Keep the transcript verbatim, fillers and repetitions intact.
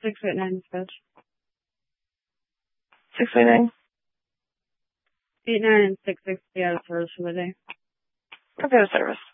six eight nine dispatch. six eight nine? eight nine and six six, be out of service for the day. Okay, service.